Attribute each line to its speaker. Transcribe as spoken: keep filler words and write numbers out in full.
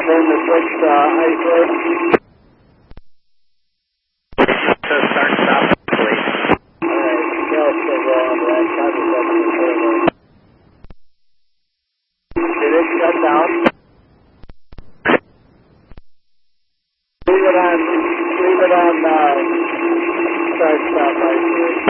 Speaker 1: turn the switch to isolate.
Speaker 2: So start stop, please.
Speaker 1: Alright, still still going, right? Copy seven. Did it shut down? Leave it on, leave it on, uh, start stop isolate.